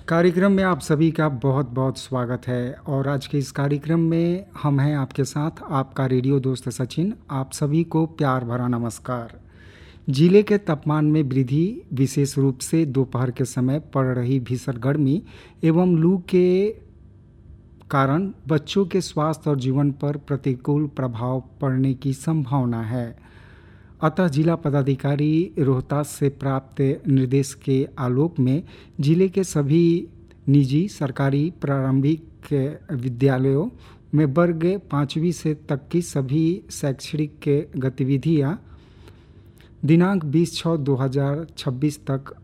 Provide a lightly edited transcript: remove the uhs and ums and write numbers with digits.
कार्यक्रम में आप सभी का बहुत बहुत स्वागत है और आज के इस कार्यक्रम में हम हैं आपके साथ आपका रेडियो दोस्त सचिन। आप सभी को प्यार भरा नमस्कार। जिले के तापमान में वृद्धि, विशेष रूप से दोपहर के समय पड़ रही भीषण गर्मी एवं लू के कारण बच्चों के स्वास्थ्य और जीवन पर प्रतिकूल प्रभाव पड़ने की संभावना है। अतः जिला पदाधिकारी रोहतास से प्राप्त निर्देश के आलोक में जिले के सभी निजी सरकारी प्रारंभिक विद्यालयों में वर्ग 5वीं से तक की सभी शैक्षणिक गतिविधियां दिनांक 20/6/2026 तक